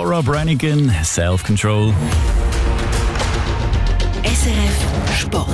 Laura Branigan, Self-Control. SRF Sport.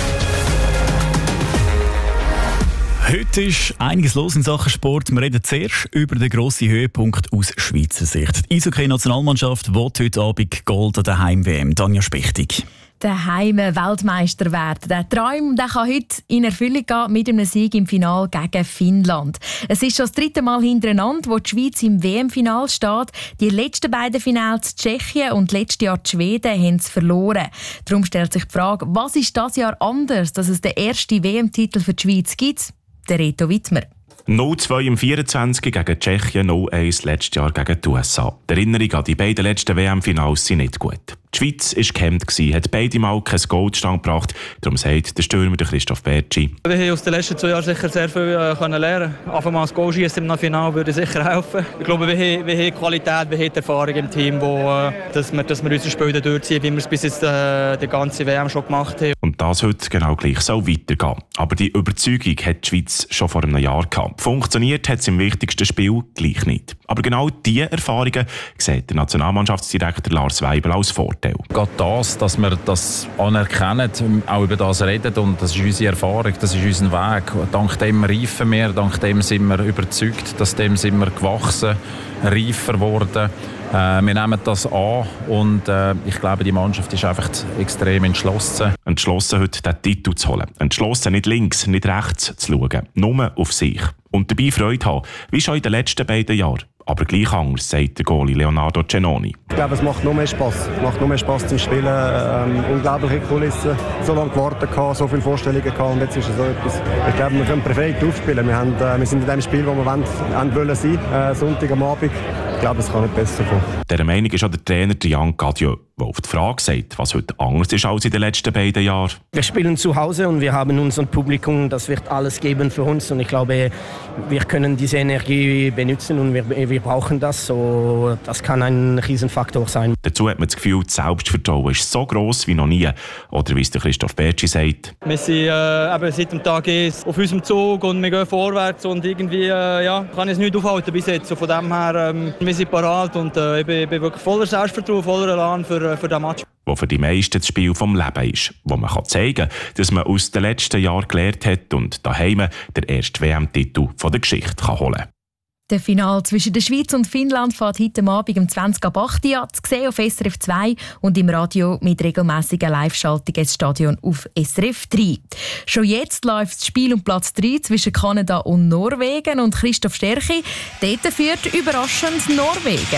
Heute ist einiges los in Sachen Sport. Wir reden zuerst über den grossen Höhepunkt aus Schweizer Sicht. Die Eishockey-Nationalmannschaft will heute Abend Gold an der Heim-WM. Tanja Spichtig. Der Heim-Weltmeister werden. Der Traum der kann heute in Erfüllung gehen mit einem Sieg im Finale gegen Finnland. Es ist schon das 3. Mal hintereinander, wo die Schweiz im WM-Final steht. Die letzten beiden Finals, Tschechien und letztes Jahr die Schweden, haben es verloren. Darum stellt sich die Frage, was ist dieses Jahr anders, dass es den ersten WM-Titel für die Schweiz gibt? Der Reto Wittmer. 0-2 im 24 gegen Tschechien, 0-1 letztes Jahr gegen die USA. Die Erinnerung an die beiden letzten WM-Finals sind nicht gut. Die Schweiz war gehemmt, hat beide Mal kein Gold zustande gebracht. Darum sagt der Stürmer Christoph Bertschi. Wir haben aus den letzten 2 Jahren sicher sehr viel lernen können. Einfach mal das Goal schießen im Finale würde sicher helfen. Ich glaube, wir haben Qualität, wir haben Erfahrung im Team, dass wir unsere Spiele durchziehen, wie wir es bis jetzt die ganze WM schon gemacht haben. Und das heute genau gleich soll weitergehen. Aber die Überzeugung hat die Schweiz schon vor einem Jahr gehabt. Funktioniert hat es im wichtigsten Spiel gleich nicht. Aber genau diese Erfahrungen sieht der Nationalmannschaftsdirektor Lars Weibel als Vorteil. Gerade das, dass wir das anerkennen, auch über das reden, und das ist unsere Erfahrung, das ist unser Weg. Dank dem reifen wir, dank dem sind wir überzeugt, dass dem sind wir gewachsen, reifer geworden. Wir nehmen das an und ich glaube, die Mannschaft ist einfach extrem entschlossen. Entschlossen, heute den Titel zu holen. Entschlossen, nicht links, nicht rechts zu schauen, nur auf sich. Und dabei Freude haben, wie schon in den letzten beiden Jahren. Aber gleich anders, sagt der Goalie Leonardo Cenoni. Ich glaube, es macht noch mehr Spass. Es macht noch mehr Spass zum Spielen. Unglaubliche Kulissen. So lange gewartet, so viele Vorstellungen gehabt, und jetzt ist es so etwas. Ich glaube, wir können perfekt aufspielen. Wir sind in dem Spiel, wo wir wollen sein. Sonntag am Abend. Ich glaube, es kann nicht besser kommen. Dieser Meinung ist auch der Trainer Jan Gadieu, der auf die Frage sagt, was heute anders ist als in den letzten beiden Jahren. Wir spielen zu Hause und wir haben unser Publikum, das wird alles geben für uns. Und ich glaube, wir können diese Energie benutzen und wir brauchen das. So, das kann ein Riesenfaktor sein. Dazu hat man das Gefühl, das Selbstvertrauen ist so gross wie noch nie. Oder wie es der Christoph Bertschi sagt. Wir sind seit dem Tag 1 auf unserem Zug und wir gehen vorwärts und irgendwie kann ich es nicht aufhalten bis jetzt. So von dem her, wir sind parat und ich bin wirklich voller Selbstvertrauen, voller Elan für diesen Match. Wo für die meisten das Spiel vom Leben ist, wo man zeigen kann, dass man aus den letzten Jahren gelernt hat und daheim den ersten WM-Titel der Geschichte holen kann. Der Final zwischen der Schweiz und Finnland fährt heute Abend um 20:08 an, zu sehen auf SRF 2 und im Radio mit regelmässigen Live-Schaltungen ins Stadion auf SRF 3. Schon jetzt läuft das Spiel um Platz 3 zwischen Kanada und Norwegen und Christoph Sterchi. Dort führt überraschend Norwegen.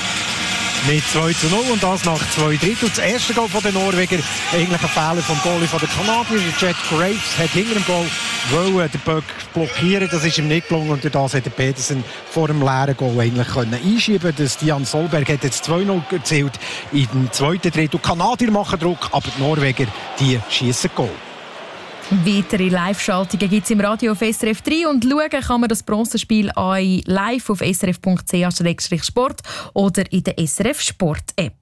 Mit 2:0 und das nach 2 Drittel. Das erste Goal der Norweger, eigentlich ein Fehler vom Goalie der Kanadier. Jet Graves hat hinter dem Goal den Böck blockieren. Das ist ihm nicht gelungen und durch das hätte Pedersen vor dem leeren Goal eigentlich einschieben können. Jan Solberg hat jetzt 2:0 erzielt im zweiten Drittel. Die Kanadier machen Druck, aber die Norweger schiessen Goal. Weitere Live-Schaltungen gibt es im Radio auf SRF 3 und schauen kann man das Bronzespiel live auf srf.ch/sport oder in der SRF Sport-App.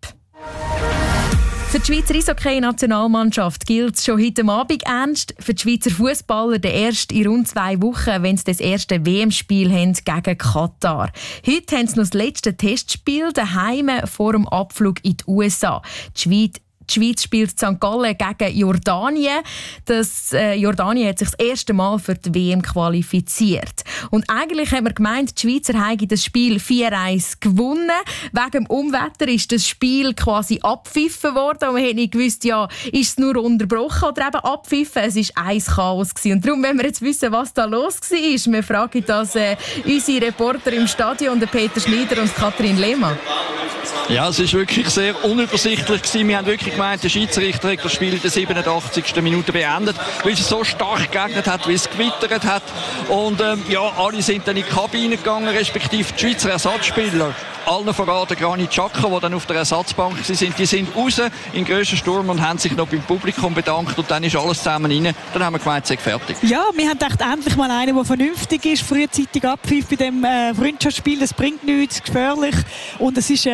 Für die Schweizer Eishockey-Nationalmannschaft gilt es schon heute Abend ernst. Für die Schweizer Fußballer der erste in rund 2 Wochen, wenn sie das erste WM-Spiel haben gegen Katar. Heute haben sie noch das letzte Testspiel daheim vor dem Abflug in die USA. Die Schweiz spielt St. Gallen gegen Jordanien. Jordanien hat sich das erste Mal für die WM qualifiziert. Und eigentlich haben wir gemeint, die Schweizer haben das Spiel 4:1 gewonnen. Wegen dem Unwetter ist das Spiel quasi abpfiffen worden. Und wir haben nicht gewusst, ist es nur unterbrochen oder eben abpfiffen. Es war ein Chaos gewesen. Und darum, wenn wir jetzt wissen, was da los war, wir fragen das unsere Reporter im Stadion, Peter Schneider und Katrin Lehmann. Ja, es war wirklich sehr unübersichtlich gewesen. Wir haben wirklich gemeint, der Schiedsrichter hat das Spiel in der 87. Minute beendet, weil es so stark geregnet hat, weil es gewittert hat. Und alle sind dann in die Kabine gegangen, respektive die Schweizer Ersatzspieler. Allen voran der Granit Xhaka, die dann auf der Ersatzbank waren, die sind raus in den grössten Sturm und haben sich noch beim Publikum bedankt und dann ist alles zusammen rein. Dann haben wir gemeint, es sei fertig. Ja, wir haben gedacht, endlich mal einer, der vernünftig ist, frühzeitig abpfiff bei dem Freundschaftsspiel, das bringt nichts, gefährlich und es ist eine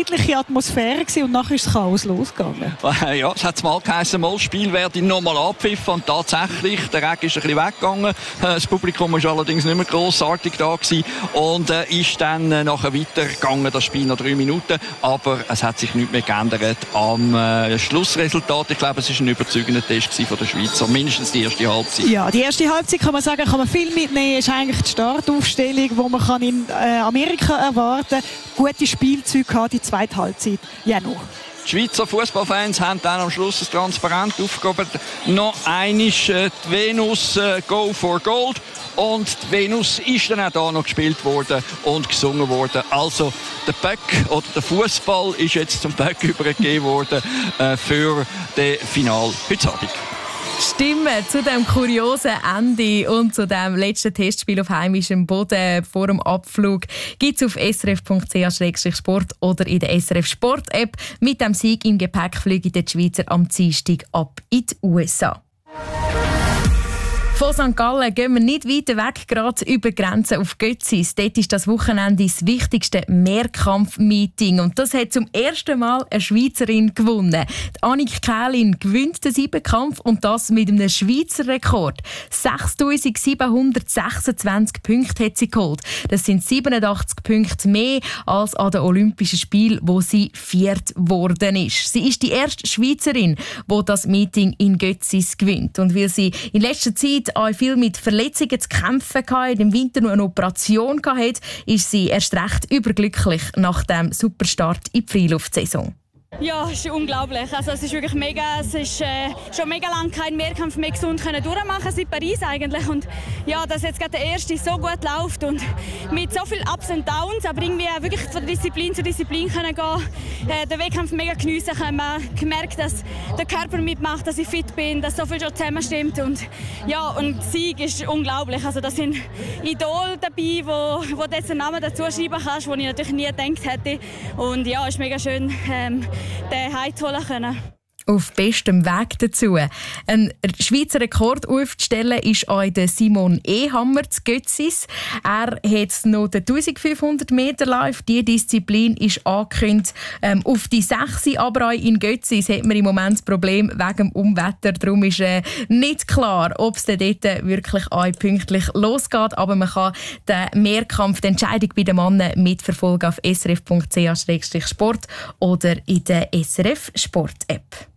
friedliche Atmosphäre gewesen und nachher ist das Chaos losgegangen. Ja, es hat mal geheißen, das Spiel werde nochmal abpfiffen und tatsächlich, der Regen ist ein bisschen weggegangen. Das Publikum war allerdings nicht mehr grossartig da gewesen und ist dann nachher weitergegangen, das Spiel nach 3 Minuten. Aber es hat sich nichts mehr geändert am Schlussresultat. Ich glaube, es war ein überzeugender Test von der Schweizer, mindestens die erste Halbzeit. Ja, die erste Halbzeit kann man sagen, kann man viel mitnehmen. Ist eigentlich die Startaufstellung, die man in Amerika erwarten kann. Gute Spielzüge gehabt, die zweite Halbzeit. Ja, noch. Die Schweizer Fußballfans haben dann am Schluss das transparent aufgegeben. Noch einmal die Venus Go for Gold. Und die Venus ist dann auch da noch gespielt worden und gesungen worden. Also der Böck oder der Fußball ist jetzt zum Böck übergegeben worden für das Finale heute Abend. Stimmen zu dem kuriosen Ende und zu dem letzten Testspiel auf heimischem Boden vor dem Abflug gibt es auf srf.ch/sport oder in der SRF Sport App. Mit dem Sieg im Gepäck fliegen die Schweizer am Dienstag ab in die USA. Von St. Gallen gehen wir nicht weiter weg, gerade über Grenzen auf Götzis. Dort ist das Wochenende das wichtigste Mehrkampf-Meeting. Und das hat zum ersten Mal eine Schweizerin gewonnen. Die Annik Kählin gewinnt den 7-Kampf und das mit einem Schweizer Rekord. 6'726 Punkte hat sie geholt. Das sind 87 Punkte mehr als an den Olympischen Spielen, wo sie 4. geworden ist. Sie ist die erste Schweizerin, die das Meeting in Götzis gewinnt. Und weil sie in letzter Zeit auch viel mit Verletzungen zu kämpfen hatte, im Winter noch eine Operation hatte, ist sie erst recht überglücklich nach dem Superstart in die Freiluftsaison. Ja, es ist unglaublich. Also, es ist wirklich mega. Es ist schon mega lange kein Mehrkampf mehr gesund durchmachen seit Paris eigentlich. Und ja, dass jetzt gerade der erste so gut läuft und mit so vielen Ups und Downs, aber irgendwie wirklich von Disziplin zu Disziplin können gehen, den Wettkampf mega geniessen können. Man gemerkt, dass der Körper mitmacht, dass ich fit bin, dass so viel schon zusammenstimmt und ja, und der Sieg ist unglaublich. Also, das sind Idole dabei, wo du jetzt einen Namen dazu schreiben kannst, den ich natürlich nie gedacht hätte. Und ja, es ist mega schön. Den heimzuholen können. Auf bestem Weg dazu. Ein Schweizer Rekord aufzustellen ist auch der Simon Ehammer zu Götzis. Er hat noch den 1500 Meter Lauf. Diese Disziplin ist angekündigt auf die 6. Aber auch in Götzis hat man im Moment das Problem wegen dem Unwetter. Darum ist nicht klar, ob es dort wirklich auch pünktlich losgeht. Aber man kann den Mehrkampf, die Entscheidung bei den Männern mitverfolgen auf srf.ch/sport oder in der SRF Sport App.